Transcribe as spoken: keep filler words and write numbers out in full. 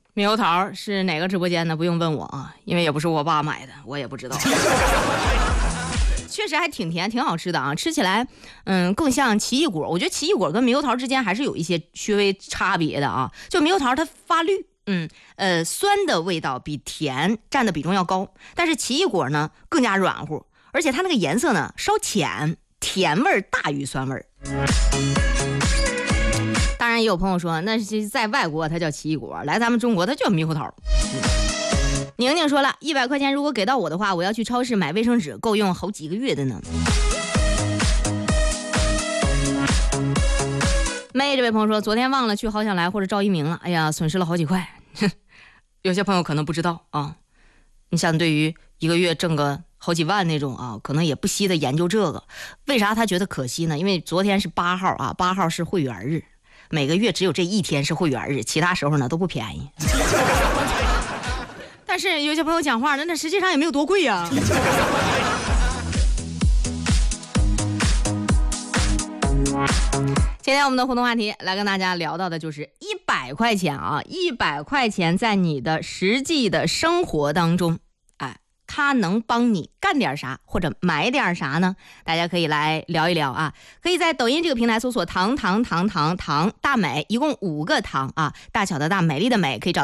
猕猴桃是哪个直播间的？不用问我啊，因为也不是我爸买的，我也不知道。确实还挺甜，挺好吃的啊，吃起来，嗯，更像奇异果。我觉得奇异果跟猕猴桃之间还是有一些稍微差别的啊。就猕猴桃它发绿，嗯，呃，酸的味道比甜占的比重要高，但是奇异果呢更加软乎，而且它那个颜色呢稍浅，甜味大于酸味。当然也有朋友说，那是在外国它叫奇异果，来咱们中国它叫猕猴桃。嗯宁宁说了，一百块钱如果给到我的话，我要去超市买卫生纸，够用好几个月的呢。妹这位朋友说，昨天忘了去好想来或者赵一鸣了，哎呀，损失了好几块。有些朋友可能不知道啊，你像对于一个月挣个好几万那种啊，可能也不惜的研究这个。为啥他觉得可惜呢？因为昨天是八号啊，八号是会员日，每个月只有这一天是会员日，其他时候呢都不便宜。但是有些朋友讲话，那那实际上也没有多贵呀、啊。今天我们的互动话题来跟大家聊到的就是一百块钱啊，一百块钱在你的实际的生活当中，哎，它能帮你干点啥或者买点啥呢？大家可以来聊一聊啊，可以在抖音这个平台搜索糖糖糖糖糖大美，一共五个糖啊，大小的大，美丽的美，可以找